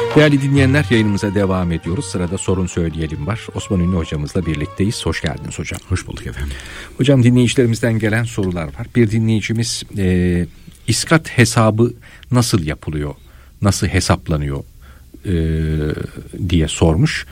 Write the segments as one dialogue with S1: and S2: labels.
S1: Değerli dinleyenler, yayınımıza devam ediyoruz. Sırada Sorun Söyleyelim var. Osman Ünlü hocamızla birlikteyiz. Hoş geldiniz hocam.
S2: Hoş bulduk efendim.
S1: Hocam, dinleyicilerimizden gelen sorular var. Bir dinleyicimiz iskat hesabı nasıl yapılıyor, nasıl hesaplanıyor diye sormuş.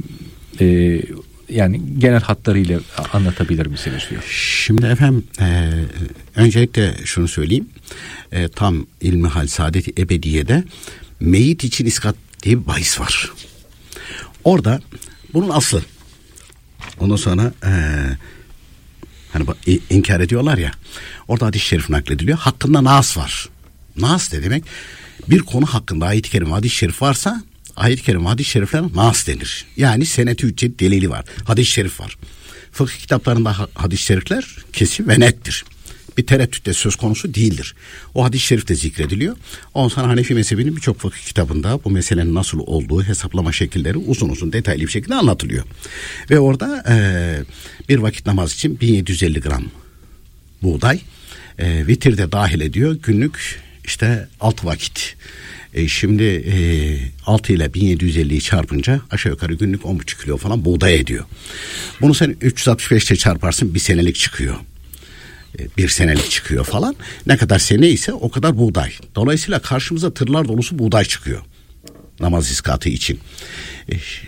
S1: Yani genel hatlarıyla anlatabilir misiniz diyor.
S2: Şimdi efendim öncelikle şunu söyleyeyim. Tam İlmihal Saadet-i Ebediye'de meyit için iskat diye bir bahis var. Orada bunun aslı. Ondan sonra hani inkar ediyorlar ya. Orada hadis-i şerif naklediliyor. Hakkında nas var. Nas ne demek? Bir konu hakkında ayet-i kerime, hadis-i şerif varsa ayet-i kerime, hadis-i şerifler nas denir. Yani senet-i hüccet delili var. Hadis-i şerif var. Fıkıh kitaplarında hadis-i şerifler kesin ve nettir. Bir tereddütte söz konusu değildir. O hadis-i şerif de zikrediliyor. Ondan sonra Hanefi mezhebinin birçok fıkıh kitabında bu meselenin nasıl olduğu, hesaplama şekilleri uzun uzun detaylı bir şekilde anlatılıyor. Ve orada bir vakit namaz için 1750 gram buğday, vitir de dahil ediyor. Günlük işte 6 vakit. Şimdi 6 ile 1750'yi çarpınca aşağı yukarı günlük 10,5 kilo falan buğday ediyor. Bunu sen 365'te çarparsın, bir senelik çıkıyor. Bir senelik çıkıyor falan. Ne kadar sene ise o kadar buğday. Dolayısıyla karşımıza tırlar dolusu buğday çıkıyor namaz iskatı için.